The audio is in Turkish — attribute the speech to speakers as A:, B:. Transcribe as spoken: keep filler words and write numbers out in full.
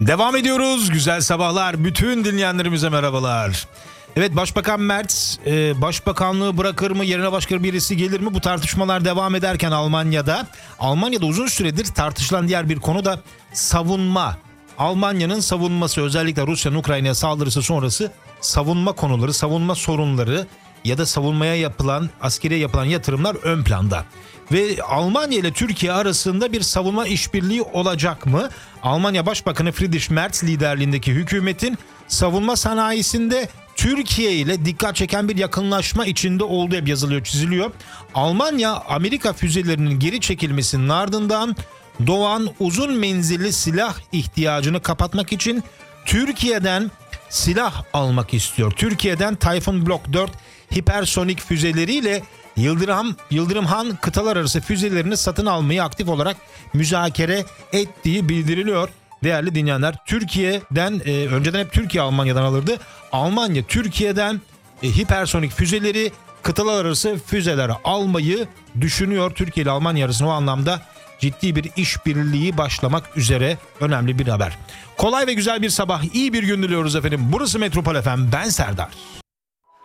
A: Devam ediyoruz. Güzel sabahlar. Bütün dinleyenlerimize merhabalar. Evet, Başbakan Merz e, başbakanlığı bırakır mı, yerine başka birisi gelir mi? Bu tartışmalar devam ederken Almanya'da Almanya'da uzun süredir tartışılan diğer bir konu da savunma. Almanya'nın savunması, özellikle Rusya'nın Ukrayna'ya saldırısı sonrası savunma konuları, savunma sorunları ya da savunmaya yapılan, askeriye yapılan yatırımlar ön planda. Ve Almanya ile Türkiye arasında bir savunma işbirliği olacak mı? Almanya Başbakanı Friedrich Merz liderliğindeki hükümetin savunma sanayisinde Türkiye ile dikkat çeken bir yakınlaşma içinde olduğu hep yazılıyor, çiziliyor. Almanya, Amerika füzelerinin geri çekilmesinin ardından doğan uzun menzilli silah ihtiyacını kapatmak için Türkiye'den silah almak istiyor. Türkiye'den Typhoon Block dört hipersonik füzeleriyle Yıldırım, Yıldırımhan kıtalar arası füzelerini satın almayı aktif olarak müzakere ettiği bildiriliyor. Değerli dinleyenler, Türkiye'den e, önceden hep Türkiye Almanya'dan alırdı. Almanya Türkiye'den e, hipersonik füzeleri, kıtalar arası füzeleri almayı düşünüyor. Türkiye ile Almanya arasında o anlamda ciddi bir işbirliği başlamak üzere, önemli bir haber. Kolay ve güzel bir sabah, iyi bir gün diliyoruz efendim. Burası Metropol F M, ben Serdar.